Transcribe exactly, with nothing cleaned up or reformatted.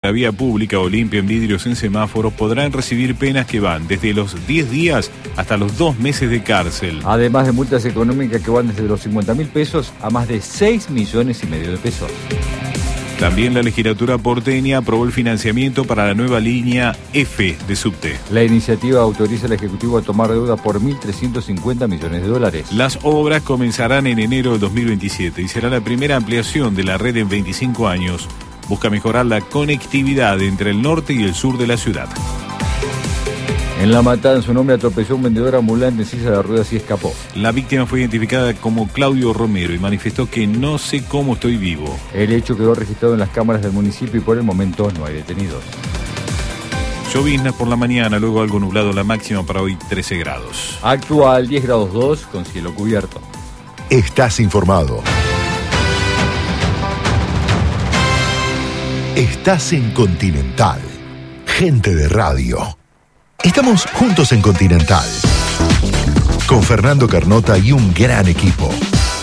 la vía pública o limpian vidrios en semáforos podrán recibir penas que van desde los diez días hasta los dos meses de cárcel. Además de multas económicas que van desde los cincuenta mil pesos a más de seis millones y medio de pesos. También la legislatura porteña aprobó el financiamiento para la nueva línea F de subte. La iniciativa autoriza al Ejecutivo a tomar deuda por mil trescientos cincuenta millones de dólares. Las obras comenzarán en enero de dos mil veintisiete y será la primera ampliación de la red en veinticinco años. Busca mejorar la conectividad entre el norte y el sur de la ciudad. En La Matanza, un hombre atropelló a un vendedor ambulante en silla de ruedas y escapó. La víctima fue identificada como Claudio Romero y manifestó que no sé cómo estoy vivo. El hecho quedó registrado en las cámaras del municipio y por el momento no hay detenidos. Lloviznas por la mañana, luego algo nublado, la máxima para hoy trece grados. Actual diez grados dos con cielo cubierto. Estás informado. Estás en Continental. Gente de radio. Estamos juntos en Continental. Con Fernando Carnota y un gran equipo.